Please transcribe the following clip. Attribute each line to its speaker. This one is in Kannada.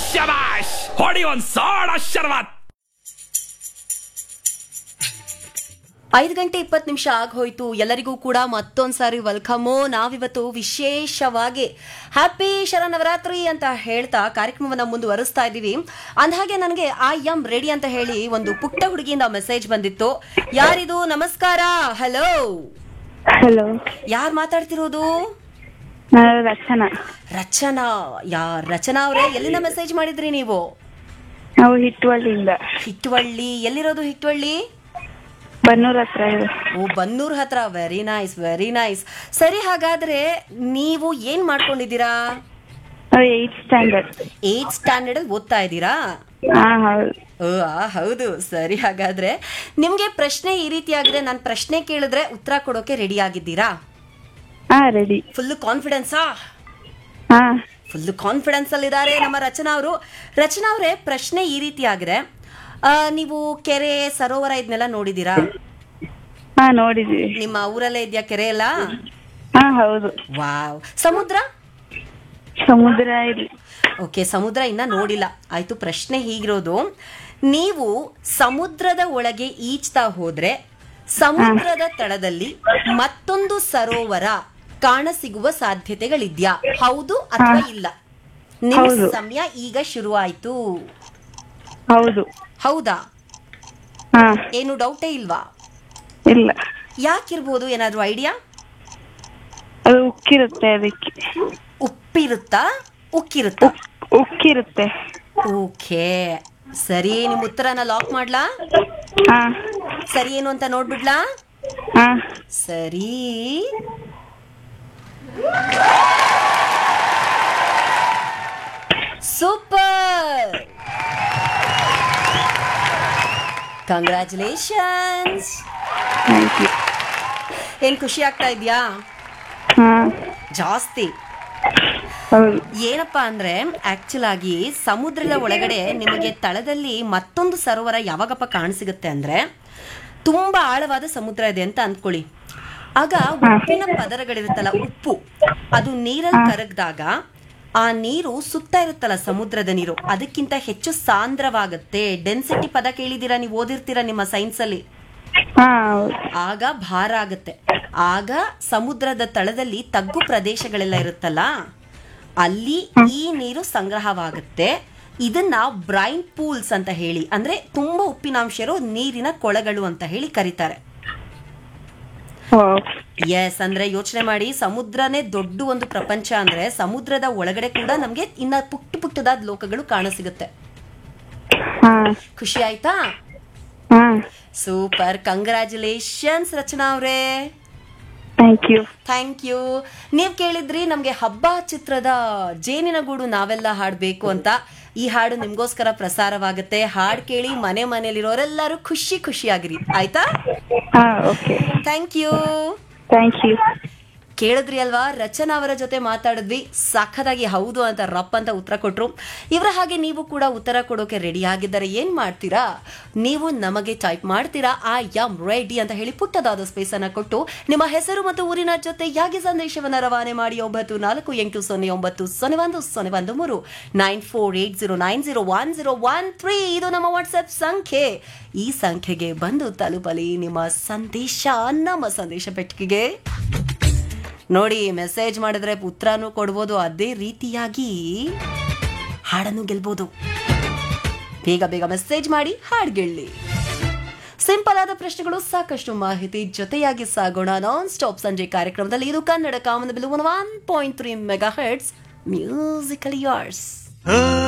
Speaker 1: ಶಬಾಷ್ ಹೊಡಿ ಒಂದ್ ಸೋಡ ಶರ್ವತ್.
Speaker 2: 5:20 ಆಗೋಯ್ತು. ಎಲ್ಲರಿಗೂ ಕೂಡ ಮತ್ತೊಂದ್ಸಾರಿ ವೆಲ್ಕಮು. ನಾವಿವತ್ತು ವಿಶೇಷವಾಗಿ ಹ್ಯಾಪಿ ಶರನ್ನವರಾತ್ರಿ ಅಂತ ಹೇಳ್ತಾ ಕಾರ್ಯಕ್ರಮವನ್ನ ಮುಂದುವರಿಸ್ತಾ ಇದ್ದೀವಿ. ಅಂದಹಾಗೆ ನನಗೆ ಐ ಆಮ್ ರೆಡಿ ಅಂತ ಹೇಳಿ ಒಂದು ಪುಟ್ಟ ಹುಡುಗಿಯಿಂದ ಮೆಸೇಜ್ ಬಂದಿತ್ತು. ಯಾರಿದು? ನಮಸ್ಕಾರ. ಹಲೋ
Speaker 3: ಹಲೋ,
Speaker 2: ಯಾರು ಮಾತಾಡ್ತಿರೋದು?
Speaker 3: ರಚನಾ.
Speaker 2: ರಚನಾ. ರಚನಾ ಅವರೇ, ಎಲ್ಲಿಂದ ಮೆಸೇಜ್ ಮಾಡಿದ್ರಿ ನೀವು?
Speaker 3: ನಾವು ಹಿಟ್ವಳ್ಳಿಯಿಂದ.
Speaker 2: ಹಿಟ್ವಳ್ಳಿ ಎಲ್ಲಿರೋದು? ಹಿಟ್ವಳ್ಳಿ
Speaker 3: ಬನ್ನೂರ್ ಹತ್ರ ಇದೆ.
Speaker 2: ಓ, ಬನ್ನೂರ್ ಹತ್ರ. Very nice, very nice. ಸರಿ, ಹಾಗಾದ್ರೆ ನೀವು ಏನ್ ಮಾಡ್ಕೊಂಡಿದ್ದೀರಾ?
Speaker 3: 8th standard.
Speaker 2: 8th ಸ್ಟ್ಯಾಂಡರ್ಡ್ ಓದ್ತಾ ಇದ್ದೀರಾ?
Speaker 3: ಹೌದು.
Speaker 2: ಹೌದು. ಸರಿ, ಹಾಗಾದ್ರೆ ನಿಮ್ಗೆ ಪ್ರಶ್ನೆ ಈ ರೀತಿಯಾಗಿದೆ. ನಾನು ಪ್ರಶ್ನೆ ಕೇಳಿದ್ರೆ ಉತ್ತರ ಕೊಡೋಕೆ ರೆಡಿ ಆಗಿದ್ದೀರಾ?
Speaker 3: ರೆಡಿ.
Speaker 2: ಫುಲ್ ಕಾನ್ಫಿಡೆನ್ಸಾ? ಫುಲ್ ಕಾನ್ಫಿಡೆನ್ಸ್ ಅಲ್ಲಿದ್ದಾರೆ ನಮ್ಮ ರಚನಾ ಅವರು. ರಚನಾ ಅವರೇ, ಪ್ರಶ್ನೆ ಈ ರೀತಿಯಾಗಿದೆ. ನೀವು ಕೆರೆ, ಸರೋವರ ಇದನ್ನೆಲ್ಲ ನೋಡಿದೀರಾ?
Speaker 3: ನೋಡಿದೀವಿ.
Speaker 2: ನಿಮ್ಮ ಊರಲ್ಲೇ ಇದೆಯಾ ಕೆರೆ ಎಲ್ಲ?
Speaker 3: ಹೌದು.
Speaker 2: ವಾವ್. ಸಮುದ್ರ?
Speaker 3: ಸಮುದ್ರ ಇಲ್ಲಿ.
Speaker 2: ಓಕೆ, ಸಮುದ್ರ ಇನ್ನ ನೋಡಿಲ್ಲ. ಆಯ್ತು, ಪ್ರಶ್ನೆ ಹೀಗಿರೋದು. ನೀವು ಸಮುದ್ರದ ಒಳಗೆ ಈಜ್ತಾ ಹೋದ್ರೆ ಸಮುದ್ರದ ತಳದಲ್ಲಿ ಮತ್ತೊಂದು ಸರೋವರ ಕಾಣಸಿಗುವ ಸಾಧ್ಯತೆಗಳಿದ್ಯಾ? ಹೌದು ಅಥವಾ ಇಲ್ಲ? ನಿಮ್ಮ ಸಮಯ ಈಗ ಶುರು ಆಯ್ತು.
Speaker 3: ಹೌದು.
Speaker 2: ಹೌದಾ? ಏನು ಡೌಟೇ ಇಲ್ವಾ?
Speaker 3: ಇಲ್ಲ.
Speaker 2: ಯಾಕಿರ್ಬೋದು? ಏನಾದ್ರು ಐಡಿಯಾ?
Speaker 3: ಅದು ಉಕ್ಕಿರುತ್ತೆ, ಅದಕ್ಕೆ.
Speaker 2: ಉಪ್ಪಿರುತ್ತಾ? ಉಕ್ಕಿರುತ್ತಾ?
Speaker 3: ಉಕ್ಕಿರುತ್ತೆ.
Speaker 2: ಓಕೆ, ಸರಿ. ನಿಮ್ ಉತ್ತರನ ಲಾಕ್ ಮಾಡ್ಲಾ? ಸರಿ ಏನು ಅಂತ ನೋಡ್ಬಿಡ್ಲಾ? ಸರಿ. Super, congratulations. ಏನ್ ಖುಷಿ ಆಗ್ತಾ ಇದ್ಯಾ? ಜಾಸ್ತಿ. ಏನಪ್ಪಾ ಅಂದ್ರೆ, ಆಕ್ಚುಲ್ ಆಗಿ ಸಮುದ್ರದ ಒಳಗಡೆ ನಿಮಗೆ ತಳದಲ್ಲಿ ಮತ್ತೊಂದು ಸರೋವರ ಯಾವಾಗಪ್ಪ ಕಾಣಸಿಗುತ್ತೆ ಅಂದ್ರೆ, ತುಂಬಾ ಆಳವಾದ ಸಮುದ್ರ ಇದೆ ಅಂತ ಅಂದ್ಕೊಳ್ಳಿ. ಆಗ ಉಪ್ಪಿನ ಪದರಗಳಿರುತ್ತಲ್ಲ, ಉಪ್ಪು, ಅದು ನೀರಲ್ಲಿ ಕರಗಿದಾಗ ಆ ನೀರು ಸುತ್ತ ಇರುತ್ತಲ್ಲ, ಸಮುದ್ರದ ನೀರು ಅದಕ್ಕಿಂತ ಹೆಚ್ಚು ಸಾಂದ್ರವಾಗುತ್ತೆ. ಡೆನ್ಸಿಟಿ ಪದ ಕೇಳಿದೀರಾ? ನೀವು ಓದಿರ್ತೀರಾ ನಿಮ್ಮ ಸೈನ್ಸ್ ಅಲ್ಲಿ. ಆಗ ಭಾರ ಆಗುತ್ತೆ. ಆಗ ಸಮುದ್ರದ ತಳದಲ್ಲಿ ತಗ್ಗು ಪ್ರದೇಶಗಳೆಲ್ಲ ಇರುತ್ತಲ್ಲ, ಅಲ್ಲಿ ಈ ನೀರು ಸಂಗ್ರಹವಾಗುತ್ತೆ. ಇದನ್ನ ಬ್ರೈನ್ ಪೂಲ್ಸ್ ಅಂತ ಹೇಳಿ, ಅಂದ್ರೆ ತುಂಬಾ ಉಪ್ಪಿನಾಂಶ ಇರೋ ನೀರಿನ ಕೊಳಗಳು ಅಂತ ಹೇಳಿ ಕರೀತಾರೆ. ಎಸ್, ಅಂದ್ರೆ ಯೋಚನೆ ಮಾಡಿ, ಸಮುದ್ರನೇ ದೊಡ್ಡ ಒಂದು ಪ್ರಪಂಚ ಅಂದ್ರೆ ಸಮುದ್ರದ ಒಳಗಡೆ ಕೂಡ ನಮ್ಗೆ ಇನ್ನ ಪುಟ್ಟದಾದ ಲೋಕಗಳು ಕಾಣಸಿಗುತ್ತೆ. ಖುಷಿ ಆಯ್ತಾ? ಸೂಪರ್, ಕಂಗ್ರ್ಯಾಚುಲೇಷನ್ಸ್ ರಚನಾ ಅವರೇ. Thank you. ನೀವ್ ಕೇಳಿದ್ರಿ ನಮ್ಗೆ ಹಬ್ಬ ಚಿತ್ರದ ಜೇನಿನ ಗೂಡು ನಾವೆಲ್ಲ ಹಾಡ್ಬೇಕು ಅಂತ. ಈ ಹಾಡು ನಿಮ್ಗೋಸ್ಕರ ಪ್ರಸಾರವಾಗುತ್ತೆ. ಹಾಡ್ ಕೇಳಿ ಮನೆಯಲ್ಲಿರೋರೆಲ್ಲರೂ ಖುಷಿಯಾಗಿರಿ, ಆಯ್ತಾ? Thank you. ಕೇಳಿದ್ರಿ ಅಲ್ವಾ, ರಚನಾ ಅವರ ಜೊತೆ ಮಾತಾಡಿದ್ವಿ. ಸಖತ್ತಾಗಿ ಹೌದು ಅಂತ ರಪ್ ಅಂತ ಉತ್ತರ ಕೊಟ್ರು. ಇವರ ಹಾಗೆ ನೀವು ಕೂಡ ಉತ್ತರ ಕೊಡೋಕೆ ರೆಡಿ ಆಗಿದ್ದಾರೆ. ಏನ್ ಮಾಡ್ತೀರಾ? ನೀವು ನಮಗೆ ಟೈಪ್ ಮಾಡ್ತೀರಾ ಐ ಆಮ್ ರೆಡಿ ಅಂತ ಹೇಳಿ ಪುಟ್ಟದಾದ ಸ್ಪೇಸ್ ಅನ್ನ ಕೊಟ್ಟು ನಿಮ್ಮ ಹೆಸರು ಮತ್ತು ಊರಿನ ಜೊತೆ ಯಾಗಿ ಸಂದೇಶವನ್ನ ರವಾನೆ ಮಾಡಿ 9480901013 9480901013 ಇದು ನಮ್ಮ ವಾಟ್ಸ್ಆಪ್ ಸಂಖ್ಯೆ. ಈ ಸಂಖ್ಯೆಗೆ ಬಂದು ತಲುಪಲಿ ನಿಮ್ಮ ಸಂದೇಶ ನಮ್ಮ ಸಂದೇಶ ಪೆಟ್ಟಿಗೆಗೆ. ನೋಡಿ, ಮೆಸೇಜ್ ಮಾಡಿದ್ರೆ ಉತ್ತರನೂ ಕೊಡ್ಬೋದು, ಅದೇ ರೀತಿಯಾಗಿ ಹಾಡನ್ನು ಗೆಲ್ಬೋದು. ಬೇಗ ಮೆಸೇಜ್ ಮಾಡಿ ಹಾಡು ಗೆಲ್ಲಿ. ಸಿಂಪಲ್ ಆದ ಪ್ರಶ್ನೆಗಳು, ಸಾಕಷ್ಟು ಮಾಹಿತಿ, ಜೊತೆಯಾಗಿ ಸಾಗೋಣ ನಾನ್ ಸ್ಟಾಪ್ ಸಂಜೆ ಕಾರ್ಯಕ್ರಮದಲ್ಲಿ. ಇದು ಕನ್ನಡ ಕಾಮನಬಿಲ್ಲು 101.3 ಮೆಗಾಹರ್ಟ್ಸ್ ಮ್ಯೂಸಿಕಲ್ ಯಾರ್ಸ್.